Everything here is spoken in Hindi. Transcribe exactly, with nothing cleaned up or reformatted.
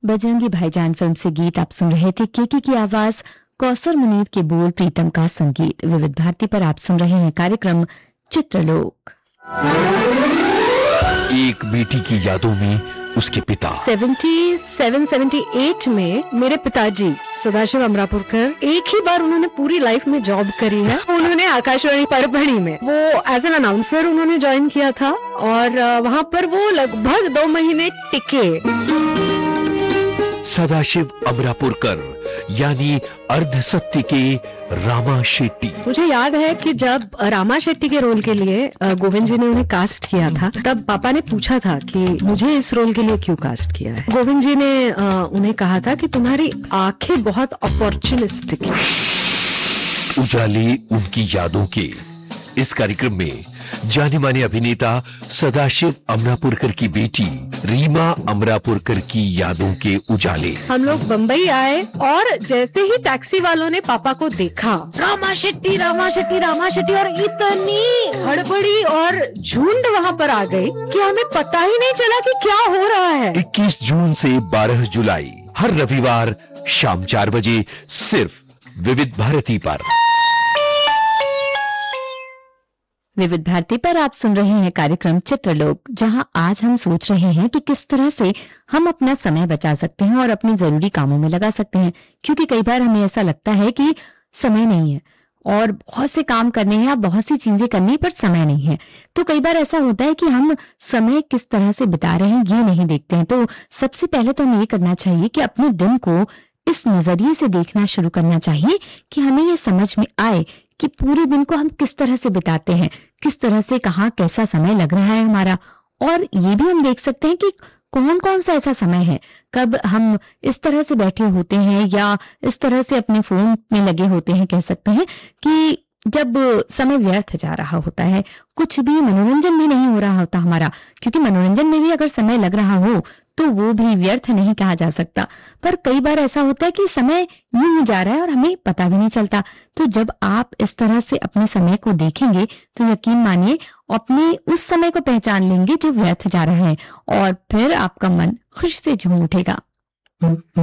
बजरंगी भाईजान फिल्म से गीत आप सुन रहे थे। केके की आवाज, कौसर मुनीर के बोल, प्रीतम का संगीत। विविध भारती पर आप सुन रहे हैं कार्यक्रम चित्रलोक। एक बेटी की यादों में उसके पिता सतहत्तर अठहत्तर में मेरे पिताजी सदाशिव अमरापुरकर, एक ही बार उन्होंने पूरी लाइफ में जॉब करी है। उन्होंने आकाशवाणी परभणी में वो एज एन अनाउंसर उन्होंने ज्वाइन किया था और वहाँ पर वो लगभग दो महीने टिके। सदाशिव अमरापुरकर यानी अर्ध सत्य के रामा शेट्टी। मुझे याद है कि जब रामा शेट्टी के रोल के लिए गोविंद जी ने उन्हें कास्ट किया था, तब पापा ने पूछा था कि मुझे इस रोल के लिए क्यों कास्ट किया है। गोविंद जी ने उन्हें कहा था कि तुम्हारी आंखें बहुत अपॉर्चुनिस्टिक हैं। उजाले उनकी यादों के इस कार्यक्रम में जाने माने अभिनेता सदाशिव अमरापुरकर की बेटी रीमा अमरापुरकर की यादों के उजाले। हम लोग बंबई आए और जैसे ही टैक्सी वालों ने पापा को देखा, रामा शेट्टी रामा शेट्टी रामा शेट्टी, और इतनी हड़बड़ी और झुंड वहाँ पर आ गई कि हमें पता ही नहीं चला कि क्या हो रहा है। इक्कीस जून से बारह जुलाई हर रविवार शाम चार बजे सिर्फ विविध भारती पर। विविध भारती पर आप सुन रहे हैं कार्यक्रम चित्रलोक, जहां आज हम सोच रहे हैं कि किस तरह से हम अपना समय बचा सकते हैं और अपने जरूरी कामों में लगा सकते हैं। क्योंकि कई बार हमें ऐसा लगता है कि समय नहीं है और बहुत से काम करने हैं, बहुत सी चीजें करनी, पर समय नहीं है। तो कई बार ऐसा होता है कि हम समय किस तरह से बिता रहे हैं ये नहीं देखते हैं। तो सबसे पहले तो हमें ये करना चाहिए कि अपने दिन को इस नजरिए से देखना शुरू करना चाहिए कि हमें ये समझ में आए कि पूरे दिन को हम किस तरह से बिताते हैं, किस तरह से कहाँ कैसा समय लग रहा है हमारा। और ये भी हम देख सकते हैं कि कौन कौन सा ऐसा समय है कब हम इस तरह से बैठे होते हैं या इस तरह से अपने फोन में लगे होते हैं, कह सकते हैं कि जब समय व्यर्थ जा रहा होता है, कुछ भी मनोरंजन भी नहीं हो रहा होता हमारा। क्योंकि मनोरंजन में भी अगर समय लग रहा हो तो वो भी व्यर्थ नहीं कहा जा सकता। पर कई बार ऐसा होता है कि समय यूं ही जा रहा है और हमें पता भी नहीं चलता। तो जब आप इस तरह से अपने समय को देखेंगे तो यकीन मानिए अपने उस समय को पहचान लेंगे जो व्यर्थ जा रहा है और फिर आपका मन खुशी से झूम उठेगा।